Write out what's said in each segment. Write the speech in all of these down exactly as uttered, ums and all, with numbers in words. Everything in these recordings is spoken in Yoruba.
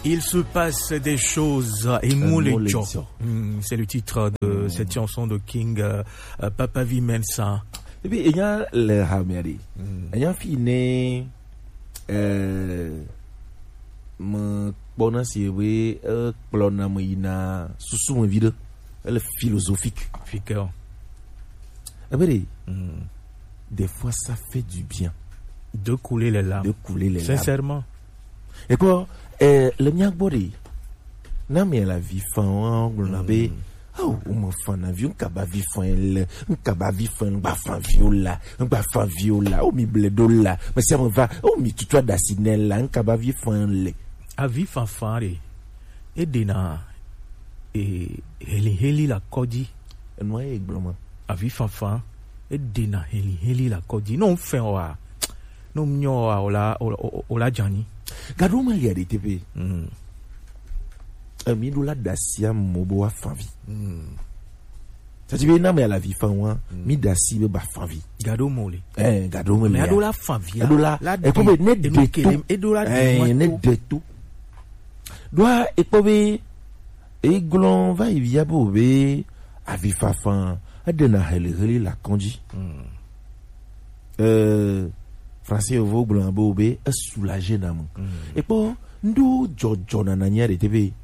Il se passe des choses et Moulejo. Mm, c'est le titre de mm. cette chanson de King euh, euh, Papa Vimensa. Et puis il y a le Hameri. Il y a fini euh mon bon c'est oui euh plona moina sous mon vide le philosophique. Fiqueur. Eh bien, mm. des fois ça fait du bien de couler les larmes. De couler les larmes. Sincèrement. Et quoi eh le nyakbori na me la vie fan on la be oh on fan na vie on kaba vie fan le on kaba vie fan ba fan viola on ba fan viola oh mi bledo la mais ça me va oh mi tutoa dasinel la on kaba vie fan le a vie fan fan et dena et heli heli la kodi no e gloma a vie fan fan et dena heli heli la kodi non fait wa non mnyo wa ola ola jani gado ma liade tepe mm ami do la dasia mobo wa fanvi mm ça tu na me la vie fan wa mi dasi be ba fanvi gado mole eh gado mole gado la fanvi gado la e ko be ne de tout e do la eh ne de tout doit e ko be e glon va y via bo be avi fa fan adena hele hele la konji mm euh français au blanc bobé est soulagé nam et pour nous jojo na nanya de tv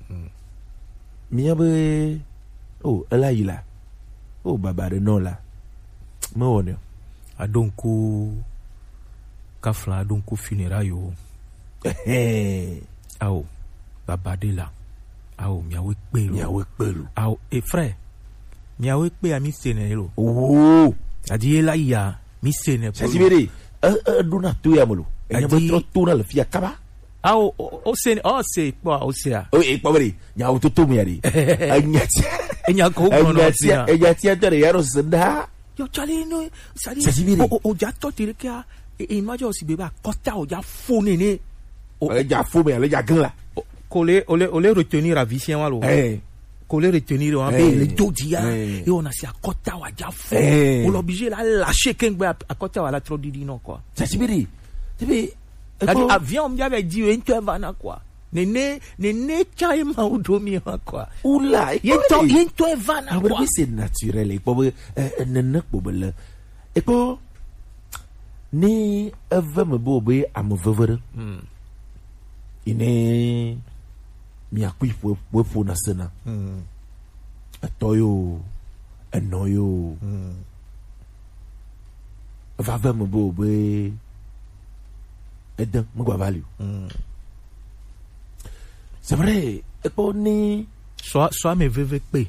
miabe oh là il a oh baba de non là mo wonio adonku kafla adonku funérailles eh ao baba de là ao miawe pelu miawe pelu ao et frère miawe pe ami senelo oh adi là il y a mi senelo ça dit euh dona tu ya molo enya botro tuna le fia kaba ah o o sen oh c'est quoi o c'est oh e pobri nya o tutu mi ari enya enya ko no no enya enya tia dere yaro senda yo chali no sali o o ja to tire ka e imagine o si beba kota o ja fo nene o ja fo me le ja gan la ko le o le o le retenir à vicien walo eh ko le retenir on be le dodia et on a si à kota wa ja fo on l'obligé la lâcher kengbe à kota wa la trop didi non quoi ça sibiri tibi avion on avait dit un vana quoi nene nene chai ma udomi quoi oula yento yento vana quoi oui c'est naturel et pour nene bobele et pour ni ava me bobe am vevere hmm ine mi akui po po po na sena mm atoyo enoyo mm va va mo bo be edan mo gba value mm c'est vrai e po ni soit soit me veve pe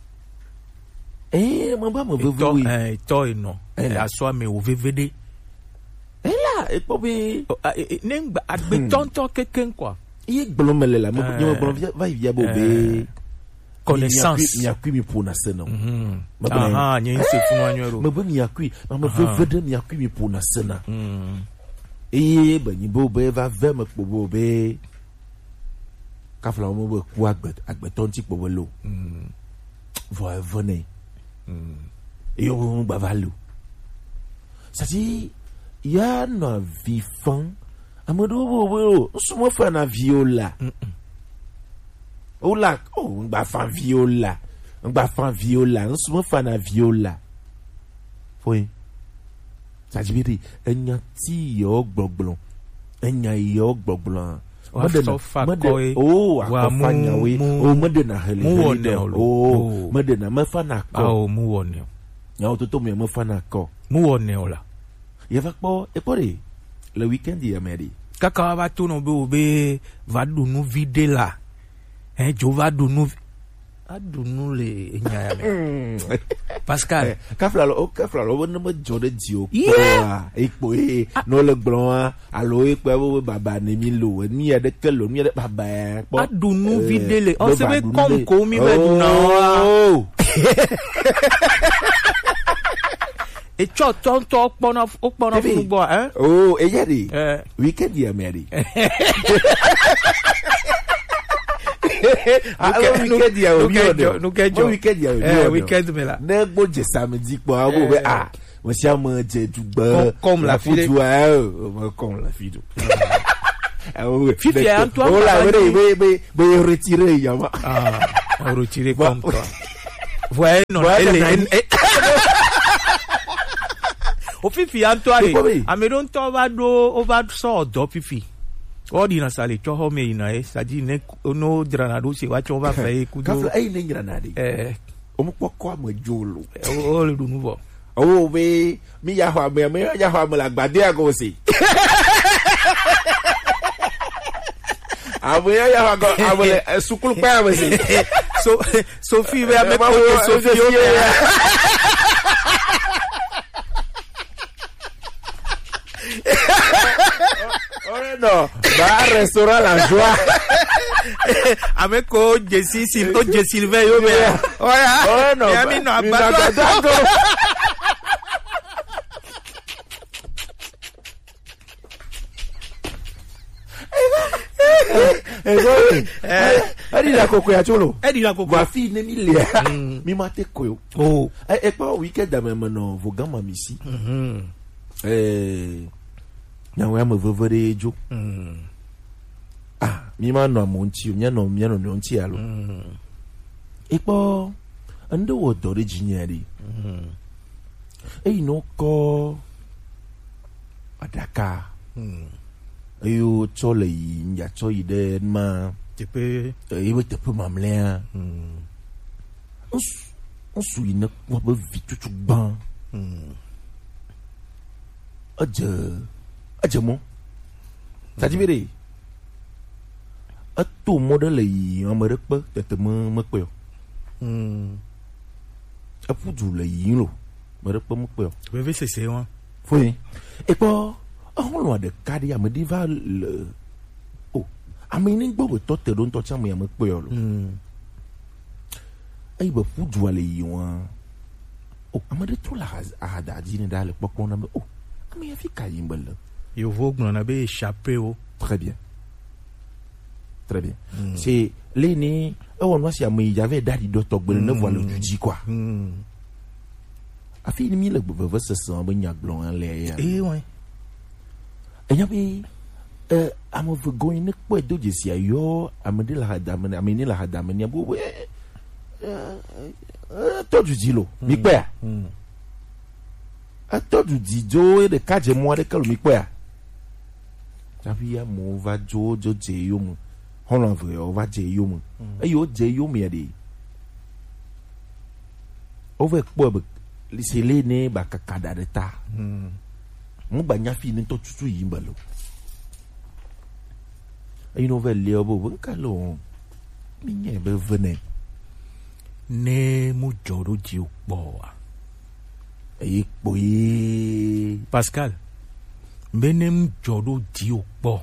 eh mo ba mo veve oui eh to no a soit me o veve de eh là e po be nengba adbetonto keken quoi il blomele la mo mo blom va via bobe connaissance mi akui mi pour na sena mhm ah nyi se funu anwero mo ba mi akui ma mo vede mi akui mi pour na sena mhm eh ba ni bobe va ve me bobe ka fla mo bo ku agbet agbeton ti pobo lo mhm vo venez mhm et on ba valo ça dit il y a un vivant amodo wo sumo fa na viola o la o ngba fa viola ngba fa viola sumo fa na viola foi ça dit enya ti yo gbogblon enya yo gbogblon modena modena o akofanya we o modena hele o modena me fa na ko o mu wone ya o toto me me fa na ko mu wone ola ye va po e pore le weekend ya meri kaka va tout no be va do nous vider là hein jo va do nous a do nous les nya ya Pascal kafla lo kafla lo no mo jode di o po epo e no le gbon alo epo e baba ni mi lo mi e de kelo mi e de baba a do nous vider les on se met comme ko mi be do na et tu ton ton pona pona football hein oh et yadi weekend ya meri ah weekend ya o no kejo weekend ya eh weekend me la ne gbo je samedi po a bo be ah mo sia mo je dugba comme la fille mo comme la fille Fifi est Antoine. Oh là, mais mais mais retirer Yama. Ah, retirer comme toi. Voyez non, elle est. O Fifi Antoine. Ameron to va do o va so do Fifi. O di na sale cho ho me ina e sadi ne no granado se wa cho va fe ku do. Ka ai ne granade. Eh. O mo poko amojolo. O le do nouveau. Oh we mi ya ho me me ya ho me la gbade ago si. Abo ya ya go abo le sukulu pa we si. So Sophie ve me ko Sophie o. Oh non, va restaurant la joie. Avec ko Jessie Silto Jessie ve yo me. Oh non. Ya mi no abado. Eh, adi la koko ya cholo. Adi la koko. Va fi ne mi le. Mi mate koyo. Oh, eh eh pa weekend da me no vogama misi. Mhm. Eh, na wa me vovore jo. Mhm. Ah, mi ma no amonti, mi no mi no nti alo. Mhm. E po ando wo do originally. Mhm. Eh no ko adaka. Mhm. Ayo chole yi ya choyi de ma tepe e we tepe mamlea mm on on suit na kwa ba vitu tu ban mm aje aje mo ta jibere ato model yi amere pe tete mo mo pe mm apudu le yi lo mere pe mo pe we ve sese won foi e po on lo de kadi amediva le oh amini gbo to te don to chama yam pe yo lo mm ai ba fudu ale yi won oh amade to la ada di ni dale popo na oh ami afika yimbele yo vogno na be échappé oh très bien très bien mm. C'est leni e won wa si ami j'avais dadi do to gbele ne voilà du di quoi mm afi ni mi le gbo va se san ba nyak blon en le eh ouais. Et puis, euh, I'm going to go to the sea. Yo, I'm de la hadame, I'm in la hadame. Ni abu, euh, toi du dilo, mi père. À toi du dijo et de quatre mois de calme, mi père. Tapi ya mo va jo jo je yum. Holan vrai, on va je yum. Et yo je yum ya di. Over quoi, c'est l'aîné ba kakada de ta. Mo banya fi ni to tutu yimba lo ayi no ve le obo bon kalo mi nye be vene ne mu joro ji opo ayi po yi Pascal benem joro ji opo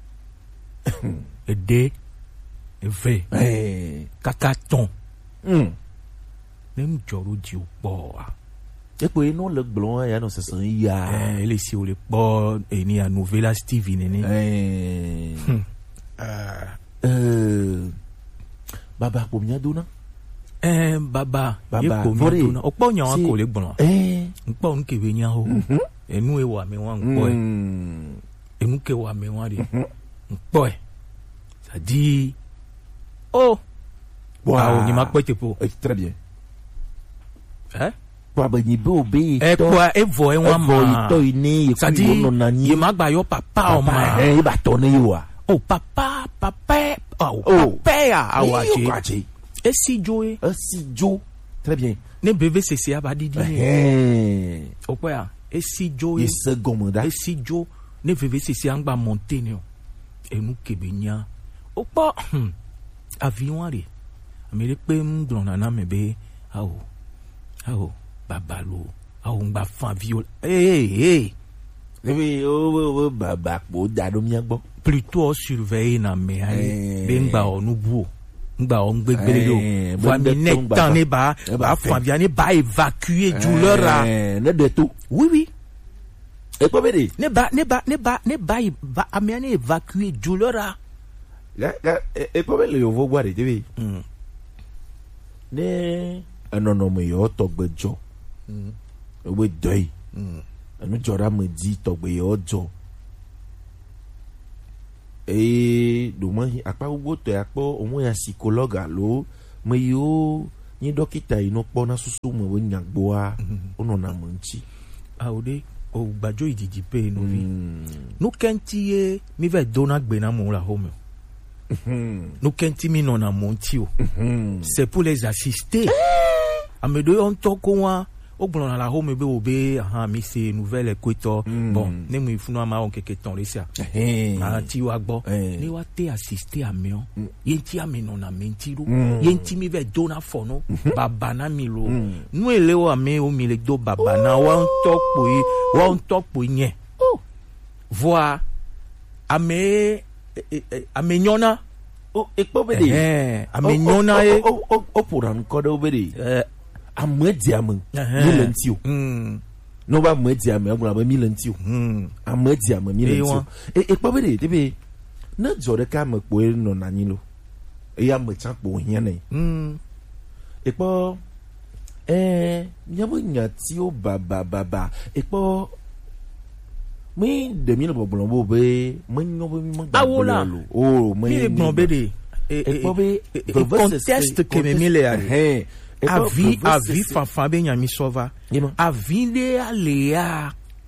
ede eve eh kakaton mm nem joro ji opo et puis non le blanc ya no se san ya eh ele si o le po e ni a novela Stevie ni eh ah euh baba ko mi aduna eh baba baba ko mi aduna opo yan wa ko le gbon eh npo n kewe yan o enu e wa mi wa npo e enu ke wa mi wa ri npo e sadi oh wow ni ma pe te po très bien eh kwa ba ni bo be e kwa e vo e wan ma to ini e sadi ye ma gba yo papa o ma e ba to ni wa oh papa papa oh papa ya awaje e si jo e si jo très bien ne bebe sese abadidi eh o kwa e si jo e second da e si jo ne bebe sese angba montagne e nu kebenya o pa avion re amere pe mdron na na mebe awo awo babalo awo ngba fan viol eh eh Ebi o o baba po da do mi agbo plutôt surveiller na me ai be ngba onu bu ngba on gbegbere yo wa mi nek tan ne ba ba fan via ne ba évacuer douleur là ne de tout oui oui e po bede ne ba ne ba ne ba ne ba va amener évacuer douleur là la la e po bele yo vo guare debi ne anono me yo to gbejo we doi anu jora me di to gbe yo jo et demain apa ubo to akpo omo ya psychologue alo me yo ni dokita ino pona susu mo we nyagboa ono na monchi aode o gbajo ididi pe no vi no kenti e mi ve dona gbe na mo la home no kenti mi no na monchi o c'est pour les assister amedo on to ko wa o gbon na la home be obe aha mi se nouvelle equator bon ne mu ifunu ama on keke ton le sia ma ti wa gbo ni wa te assister amion yenti amino na mentiro yenti mi ve dona fono baba na mi lo nu ele wa me o mi le do baba na wa on to po yi wa on to po yen voi ame amenyona o ekpo be de eh amenyona e o o pour an kodo be de amadiam milentio no ba amadiam agura ba milentio amadiam milentio e e pa be de be na jore ka mapo no nanilo e ya macha po hian ne e pa eh nyamo nyati o baba baba e pa mi de mi no bo bo be manyo be mi magba oh mi gbon be de e pa be conteste que me mile are avi avi fanfan be nyami sova avi le alea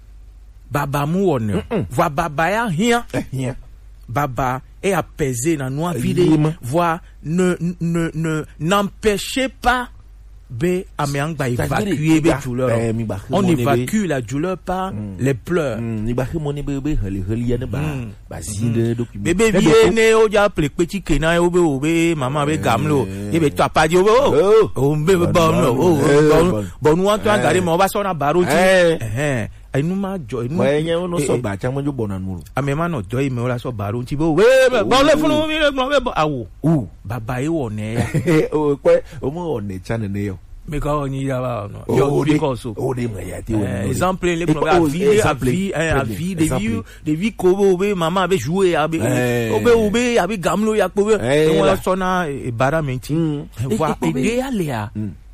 baba mu wonne voi baba ya hia baba est apaisé dans noa vide voi ne ne ne n'empêchez pas be ameangba évacuer be douleur on évacue la douleur par les pleurs ni ba ke moni be be heli heli ya ne ba ba zinde document bébé vie ne o ja ple petit kena o be o be mama be gamlo e be to pa di o o be bon o bon nous on to garder mo ba so na baro ti eh eh enu ma jo enu wa yen no so ba cha mo jo bona nu amema no do ime o la so baro ti bo we bo le funu mi le mo be awo o baba e wo ne o pe o mo ne cha ne yo me ka oni ya ba no yo because o de me ya ti o exemple le pro la vie la vie la vie de vie de vie ko be mama be jouer abi o be o be abi gamlo ya ko be won la so na e bara menti voi aider aléa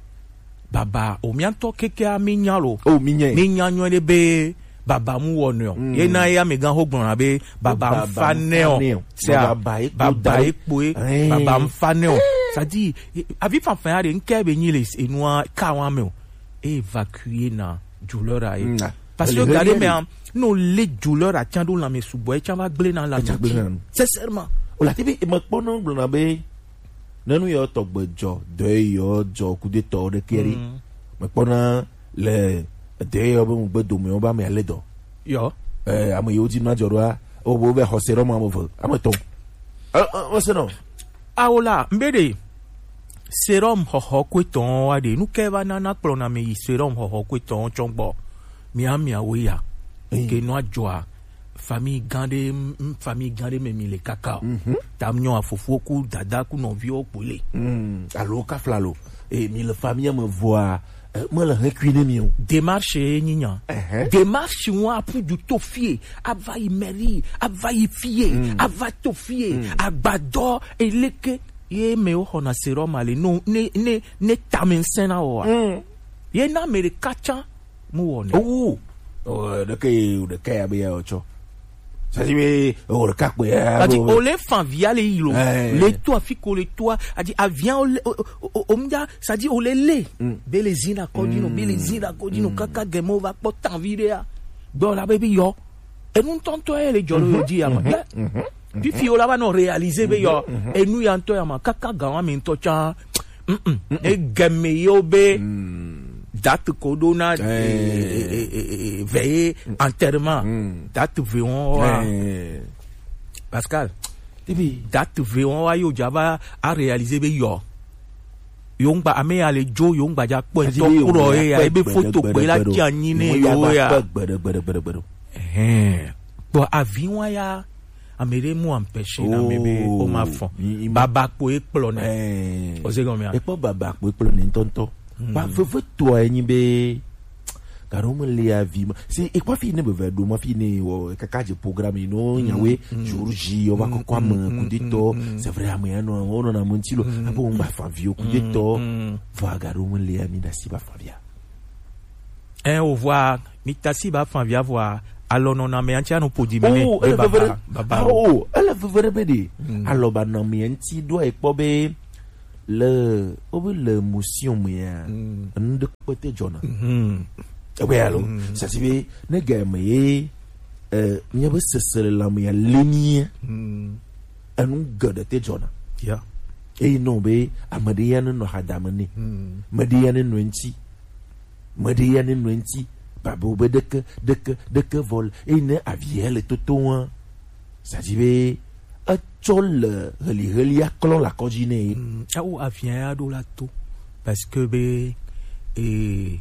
baba o mi anto keke a mi nyalo o mi nyen mi nyanyo de be baba mu wonyo ye na ya me gan hogbon abe baba mfaneo se baba epo baba mfaneo ça dit avi fanfan ade nke be nyile enua ka wan me évacuer na douleur a parce que regardez mais no le douleur a tiando la me subo e cha va gble na la sincèrement o la tibi e mo pono gbona be nanu yo togbejo de yo jo ku de to de keri me pona le de yo be mo gbedo me o ba me ale do yo eh am yo di na jorwa o bo be hosero mo mo am to o se no aola mbede serum hoho kweton ade nu keva na na kplo na me serum hoho kweton chongbo mi ami aweya ke no ajoa famille gande famille gande me mi le kaka tamnyo afofo ku dada ku no vi opole alo ka flalo e mi le famille me voit moi le recuiner mi démarche nyinya démarche moi pour du tofier ava imeri ava ifie ava tofier agbado eleke ye me o hona serum ale no ne ne ne tamen sena o ye na me kacha mu woni oh oh de ke de ke abi ocho ça dit mais o le kakwe a dit o le fan via le ilo le toi fiko le toi a dit avian o mda ça dit o le le belezina kodino belezina kodino kaka gemo va potan videa do la baby yo e non tonto e le jolo di ama puis fio la va non réaliser be yo e nu ya nto ya ma kaka gawa mi nto cha e gemme yo be date kodona veille enterrement date veillon Pascal date veillon wa yo java a réaliser be yo yongba ame ale jo yongba ja po to kuro e ya be photo pe la ti anyin ne yo ya eh bo avion ya amere mu empêcher na mebe o ma fon baba po e plo na o se go me e po baba po e plo ni tonto ba fefo to enyi be karo mo le avi si e kwa fi ne be do ma fi ne o kaka je programme no nyawe jourji o ba kokwa ma ku de to c'est vrai amoya no ono na montilo abo ngba fa vio ku de to va garo mo le ami da si ba fa via eh o voir mitasi ba fa via voir alors non na me anti anu podi me oh be ele vevere baba baba oh ele vevere be de alors ba na me anti do e po be le obe le motion me ya nde pote jona mhm we alo ça sibe ne ga me euh nya be sesele la me ya leni mhm anu gade te jona ya e no be amadiya no hadamani mhm madiya no nti madiya no nti babo be deke deke deke vol e ne aviel toto ça sibe a chol reli reli aklon la cogine ah ou avien a do la to parce que be et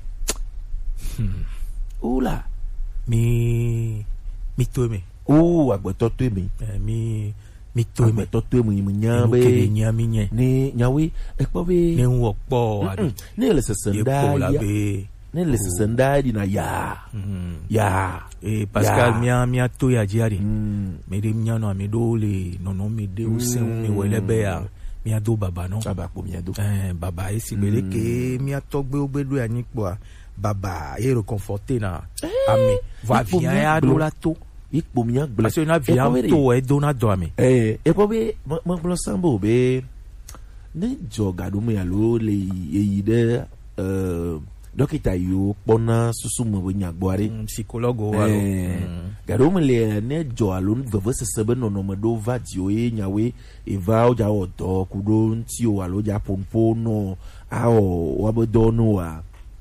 oula mi mi to me o agbeto to mi mi mi to me agbeto to mi mi nya be be nya mi nye ni nyawi e po be ne wo po adu ni le sesenda la ya be ni le sesenda di na ya ya et Pascal Ya. mia mia to ya jiari mm me de mia no mi do le no no mi de o se mi wele be ya mia do baba no aba po mi ado eh baba esi bele ke mia to gbe o gbe do ya ni po a baba e reconforter na ami va ipo vient mi ya agbo. do la to ikpo mi agble parce que na vient to e do na do ami eh e po be mo mo sambo be ne joga do mi alo le eyi de euh dokita yo pona susu mo be nyagboare psychologue o alo gado me le ne jo alo veve sesebe no no me do va dio e nyawe e va o ja o do kudo nti o alo ja pompo no a o wa be do no a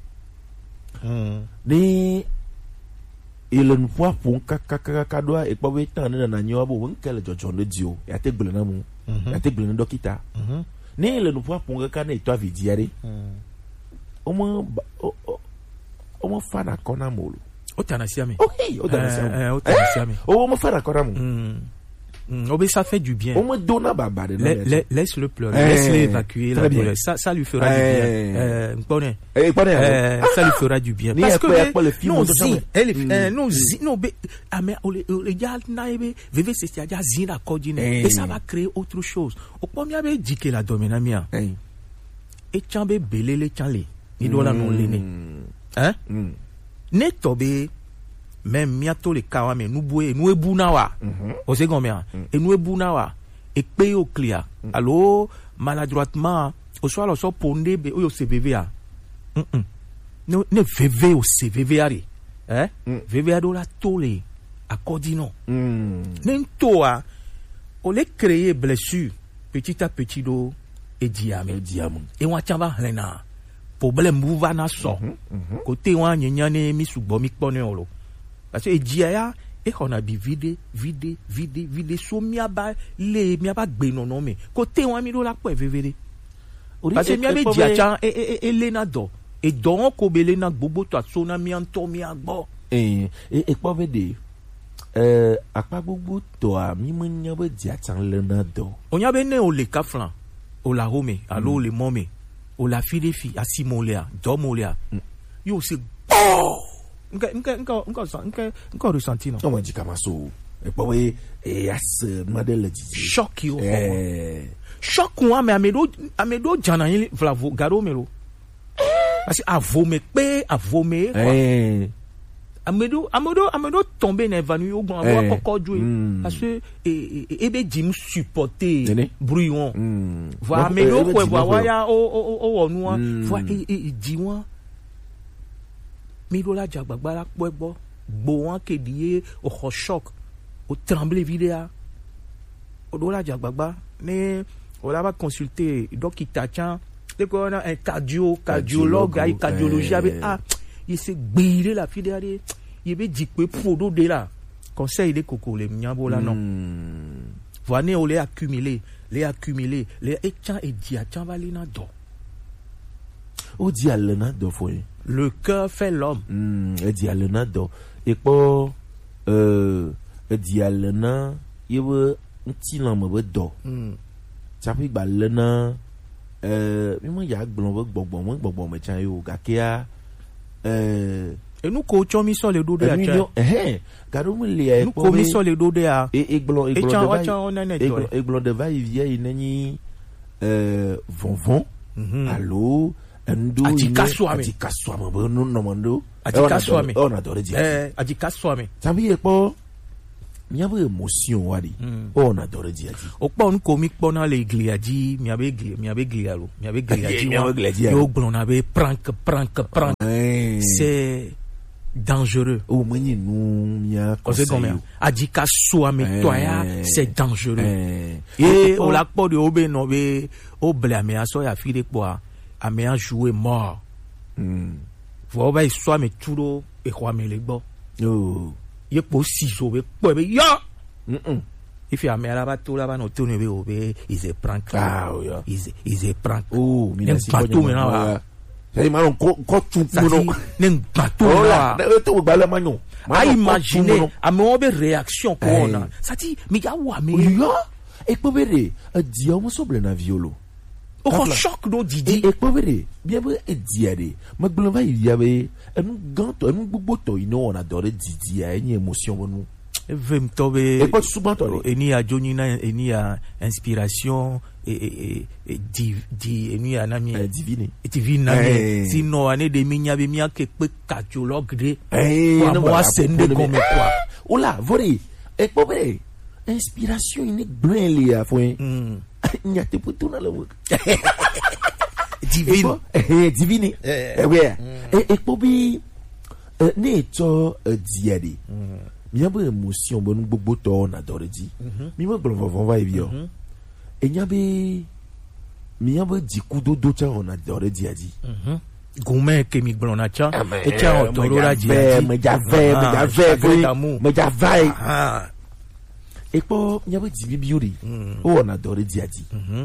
ni ilen fwa pon kakaka kadwa e pa we tan na na nyo abo won kele jojo no dio ya te gbele na mu ya te gbele na dokita ni ilen fwa pon ka na eto avidiare omo omo fa na kona molo o tana si ami oh hey o da si eh o tana si ami omo fa na kona mo oh mais ça fait du bien omo dona baba de La- la- laisse-le pleurer Eh, laisse-le évacuer la très bien. douleur ça ça lui fera Eh. du bien euh connais eh pone Euh, ça lui fera du bien Ni parce elle que peut- elle eh, peut le film non de zi jamais. elle Mm. euh, non zi non be ah mais o le o le ya na ebe veve c'est ya zi na kodine Eh. et ça va créer autre chose o pomia be dike la domina mia eh e chambe belele chanle ni do la non lene hein mm ne tobe même miato le kawa me nu boe nu ebu na wa o se gomia e nu ebu na wa e pe o clear allo maladroitement o so lo so ponde be o se veve a mm no ne veve o se veve ari eh veve a do la tole accordino mm ne toa o le créer blessure petit à petit do e diame diamant e wa chamba lena problème mouva na so côté wa nyanya ne mi subo mi pone olo parce que dia ya e hona bi vide vide vide vide so mi aba le mi aba gbe no no me côté wa mi do la po vevere parce que mi aba dia cha e e e le na do e do ko bele na gbogbo to so na mi anto mi agbo eh e e po be de eh apa gbogbo to a mi mo nya be dia tan le na do onya be ne o le kaflan o la home alo le mome o la fi de fi asimolea domolia yo se oh nka nka nka nka nka nka ressenti non on va dire kama so e po we e as model di choc yo eh choc wa me amedo amedo jana yin vlavo garo melo parce avome pe avome eh amedo amedo amedo tomber na evanu yo gbon Eh. wa koko jouer Mm. parce que e e be dim supporter Nene. brouillon mm voilà Donc, amedo eh, eh, ko dis-moi, wa wa ouais. ya o o o onu wa Mm. wa e e di won mi do la jagbagba la po egbo gbo won kedie o ho shock o trembler vidéa o do la jagbagba ni o la va consulter docteur chan de ko na un cardio cardiologue ay cardiologie avec eh. ah il se gbire la vidéa de il be di pe podo de la conseil de koko le nyabo la non Mm. voilà on les accumuler les accumuler les et chan et dia chan va li na do o di ale na do fo e le cœur fait l'homme mm e di ale na do e po euh e di ale na ye we nti la mo be do mm. chapi gba le na euh mi mo ya gbon be gbogbo mo gbogbo me chan yo ga ke a euh et nous coachons mi sur le dos de la chan eh gado mo le nous commis sur le dos de la e e gbon e et gbon chan de wa vai chan on en est e gbon e gbon de vai vie nani euh vonvon Mhm. allo endo Ati kaswa me. ati kaswa me bo no no mando Adika swami. On adore dia. Eh, adika swami. Tambi e po mi ave émotion wadi. On adore dia. Okpa on comique pendant les gliadi, mi ave gli, mi ave glialo, mi ave gliadi. Mi ave gliadi. Yo blon ave prank prank prank. C'est dangereux. Oh mani nou mia conseil. Adika swami toya, c'est dangereux. Eh. Et on l'a pas de obe no be o blame aso ya file quoi. A me a joué mort. Hmm. Vous voyez, soit mais tout et quoi mais les bon. Oh. Il est possible sauver. Quoi mais ya. Mm. Il fait amener là-bas tout là-bas nous tourner vers obé. Ils se prennent. Ah oui. Ils ils se prennent. Oh, mais c'est pas tout maintenant là. Ça y malon ko ko tout non. N'en pas tout là. To ba la magnon. À imaginer à mon réaction qu'on a. Ça dit mais ya wa mais. Ya. Et pour bere, a dia mo sobre na violo. Au choc no didi. Et pour bere, bien be e dia de. Magbon va il y avait un ganto, un boboto, il on adore didi a une émotion nous. Vem tobe. Et pas souvent toi. Et ni a Johnny na et ni a inspiration et et et di di et ni a nami divine. Et divine nami. Sinon année de minya be miya ke pe catalogue de. Eh, non moi sende comme quoi. Ola, vore. Et pour bere, inspiration il est blanc li a foi. Nya te pour tout dans le divine. Eh divine. Eh ouais. Et et pour bi ne to diade. Mi a be émotion bon gbogbo to na dore di. Mi mo gbon vovon va evio. E nya be mi a be di kudo do cha on na dore di adi. Goumen ke mi gbon na cha. E cha o toro la di adi. Me ja ve, me ja ve, me ja vai. Et puis, il y a des bibiori. Oh, on adore des adi.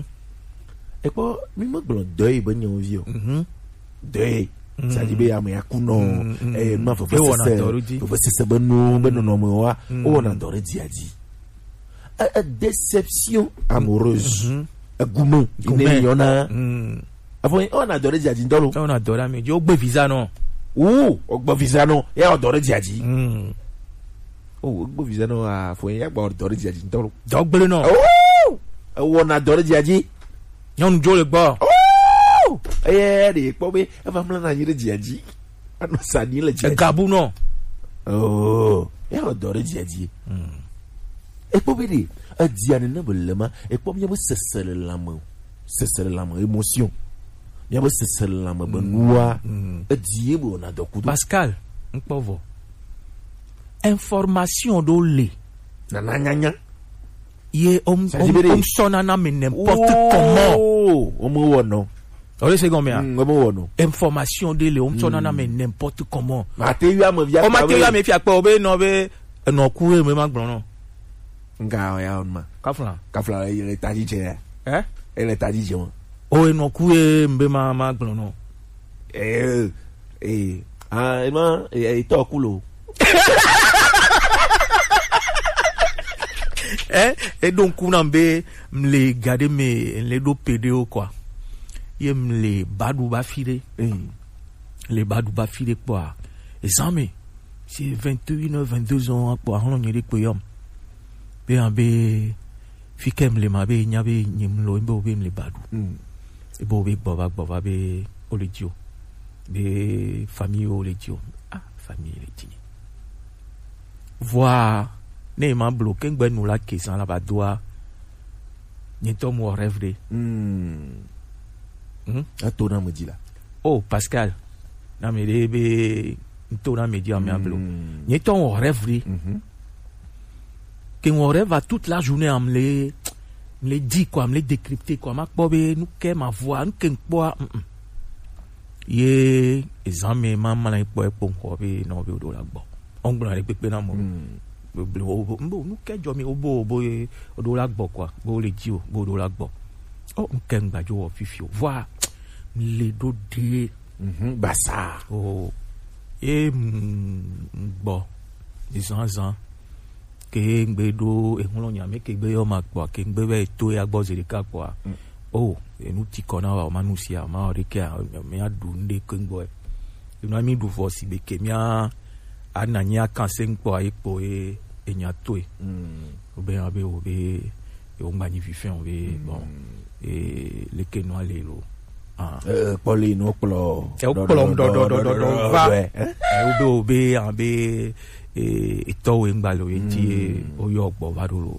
Et puis, il y a des deuil, ben y a un vieux. Deuil. Ça dit, ben y a un kuno. Et ma faut faire ça. Faut faire ça, ben non, ben non, moi. Oh, on adore des adi. A déception amoureuse. A goumon. Il y en a. Avant, on adore des adi. On adore, mais yo, be visa non. Oh, on visa non. Et on adore des adi. Oh, gbo visa no a fo yen gba odore di aji ntoro. Dogbele no. Oh! O na odore di aji. Yon jo le gbo. Oh! Eh, de po be, e va mla na yire di aji. Ano sani le di aji. Gabu no. Oh, e odore di aji. Hmm. E po be de, a di ane na belema, e po me sesele lamo. Sesele lamo émotion. Me bo sesele lamo benua. E di bo na dokudu. Pascal, un pauvre. Information d'olé. Nananya. Yé, on on sonne à mais n'importe comment. Oh, on me voit non. Allez, c'est combien? On me voit non. Information d'olé, on sonne à mais n'importe comment. Matériel me vient. On matériel me vient pas obé non be non courir me mag non. Nga ya on ma. Kafla. Kafla il est tadi je. Hein? Il est tadi je. Oh non courir me ma mag non. Eh eh ah ma e to kulo. Eh, et donc on ambe me garder mes les deux P D O quoi. Yem les badou ba file. Les badou ba file quoi. Et ça mais c'est vingt et un vingt-deux ans quoi on y est quoi. Be ambe fikem le mabe nyabe nyimlo mbo be me badou. Et bo be baba baba be oledio. Be famille oledio. Ah, famille oledio. Voir ne ma bloqué ngbe nous la question la ba doa ni to mo rêve de hmm hmm a to na me dit là. Oh Pascal na me de be to na me dit am blo ni to mo rêve de que mon rêve va toute la journée am le me dit quoi me décrypter quoi ma bobe nous que ma voix nous que quoi ye examen maman na ipo epo ko be no be do la gbo on gbo na pepe na mo mbo nous kejo mi obo obo do la gbo quoi bo le ji o bo do la gbo oh nke ngbajo o fifio voir le do de mhm basa oh e gbo izan zan ke ngbe do e nlo nya me ke gbe yo ma gbo ke ngbe be to ya gbo zeri ka kwa oh e nu ti kona wa ma nu sia ma o de ke me adu nde ke ngbo e you mi du fo si be ke mi a ananya kan se ngbo ai po e enya to e mm obe abe obe e o magnifique on be bon et le ke no ale lo ah euh poli no plo e o plo do do do do va e o be an be e to we ngbalo e ti o yo gbo va do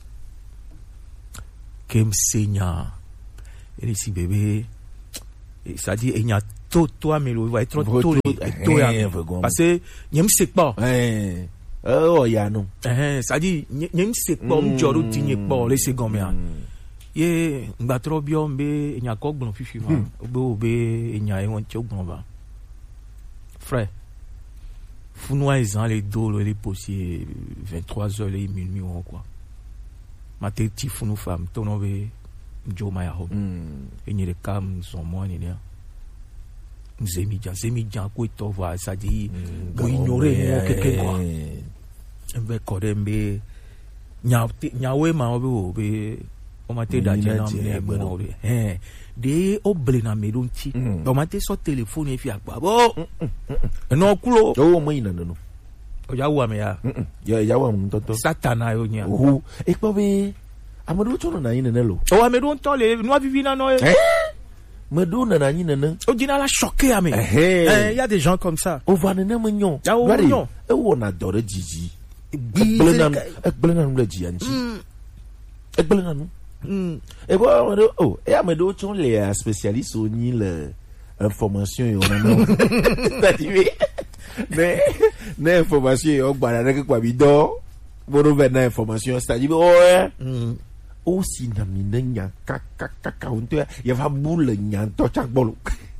kem senya e si bébé ça dit il y a tout toi mais il va être trop tout parce que nyem se pa eh oh ya no eh ça dit nyem se pa mjoro tinye pa le se gomia ye ngba tro bio mbe nya ko gbon fifi ma obe obe nya e won ti ogbon ba frère funwa izan les dos les possier vingt-trois heures les minuit ou quoi ma te ti funu femme to no be jo ma ya ho e ni le kam son mo ni ne zemi jan zemi jan ko to va ça dit bo ignorer mo quelqu'un quoi mbe ko dembe nya nya we ma obe obe o ma te da jena me bo eh de oble na me don ti o ma te so téléphone e fi agba bo no kulo o mo ina no o ya wa me ya ya ya wa mo tonto satana yo nya o e po be amadu to na ina nelo o wa me don to le no vivi na no eh me do na na ina na o dina la choqué à me eh il y a des gens comme ça o va na na monyo ya o monyo e wo na dore jiji Ekbelenan, ekbelenan mle jianchi. Ekbelenan. Et bon, oh, et à me do chon les spécialistes au ni l'information et on a c'est-à-dire mais l'information on balade que quoi bido bon venir l'information c'est-à-dire oh aussi na minenya kaka kaka onto ya va boule nyanto chak bolu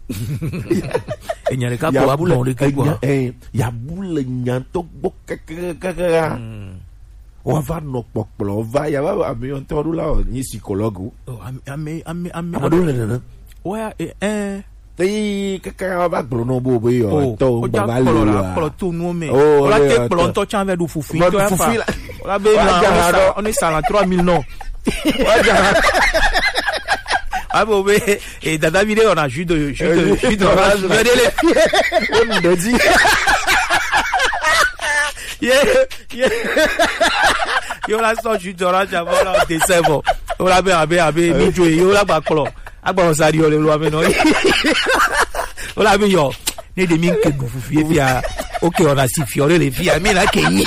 e nyare ka ko abulo de ke quoi eh ya boule nyanto boka kaka on va no pokplo va ya va ami on to la ni psychologue oh ami ami ami amadou le ouais eh Ei kaka ba glono bo bo yo to ba ba la polo to no me o la te polo to chan ve du fufi to ya fa o la be na on est ça trois mille non ah bon mais et dans la vidéo on a jus de jus de jus d'orange regardez les pieds on nous dit yeah yeah yo la so jus d'orange avant la dessin bon on la be abe abe mi jo yo la ba kolo agba osari ole lo ame no o la be yo ne de mi nke gufu fie fia okay on a si fiore le fia mi la kenyi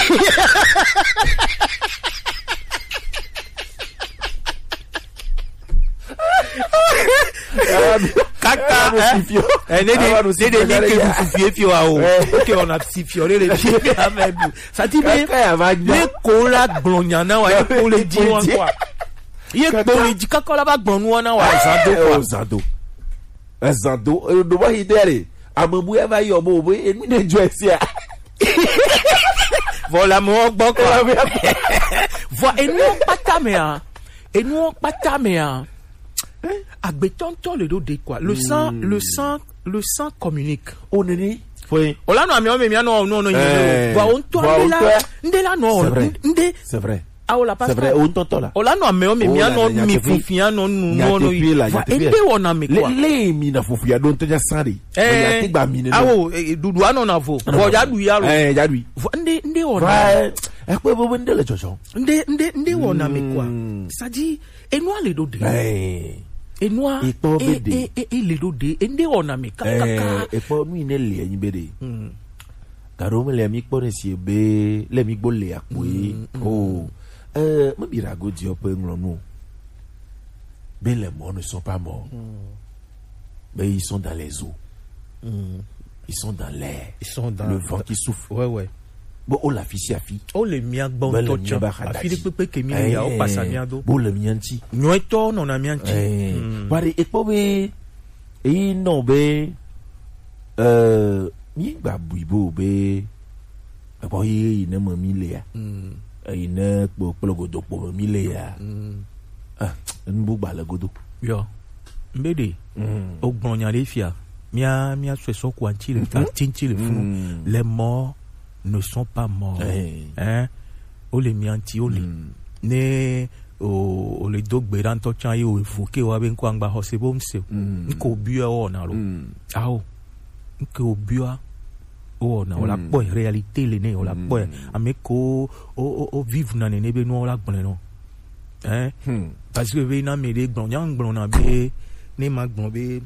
kaka eh ne de ne de mi nke gufu fie fia o okay on a si fiore le fia même ça dit bien le kola glonya na wa ko le di wan kwa ye gbori di kakola ba gbonu wona wa zando kwa zando zando do ba hidere amobu e ba yo bo bo enu de jo esia voilà mo gbo ko vo enu pata me a enu pata me a agbetonto le do de quoi le sang le sang le sang communique oneni foi ola no ami o me mi no no no yin vo on to ndela ndela no nde c'est vrai ah o la passe c'est vrai on tonto la o la no ame o me mi no mi fufia no nu no no ende wona me kwa le mi na fufia don to ja sari ya tigba mi ne ah o dudu ano na vo vo ja du ya ro eh ja du ende ende wona e pe bo ende le jojo ende ende ende wona me kwa ça dit enwa le do de eh enwa e e e le do de ende wona me kaka eh e po nu ine le yin bede karo me le mi po ne si be le mi gbo le apo yi oh Euh, me birago di opo nglono. Ben les morts ne sont pas morts. Mm. Mais ils sont dans les eaux. Mm. Ils sont dans l'air. Ils sont dans le vent qui souffle. Ouais ouais. Bon on la fisi afi. Oh le mien bon to cha. Afi de pepe ke mi ya o passa mi ado. Bon le mianti. Nyo to no na mianti. Pare e po be e no be euh mi ba buibo be. Ba yi ne mo mi le ya. Mm. Ine po plogodo po mi le ya ah nbu gba le godo yo mbede ogbonya le fia mia mia so so ko anti le tinti le funu les morts ne sont pas morts hein o le mi anti o le ne o le dogbe ran to chan yi o efuke wa be nko angba hosebo mse nko biwa o na ro awo nko biwa oh na ola boy réalité le ne ola boy ameko o o vivre na ne be no ola gbon no hein parce que be na me de gbon yan gbon na be ne ma gbon be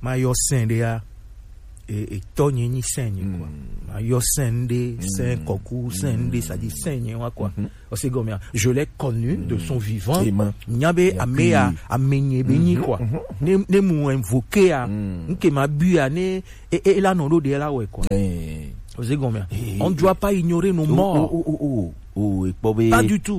ma yo sen de ya et tonye ni sen quoi ma yo sen de sen koku sen de ça dit sen quoi c'est comme je l'ai connu de son vivant nyabe amea amenye beni quoi ne ne mu invoquer a nke ma bu ne et là non de là ouais quoi c'est comme on ne doit pas ignorer nos morts oh oh oh oh pas du tout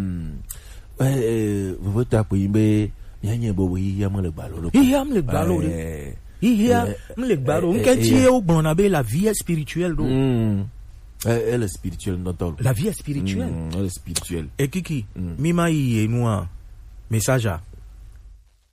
euh vous voulez taper mais yanye bo yi yam le balo il yam le balo il y a le balo nketi o bonabe la vie spirituelle do elle est spirituelle non la vie spirituelle elle est spirituelle et kiki mima yi noa message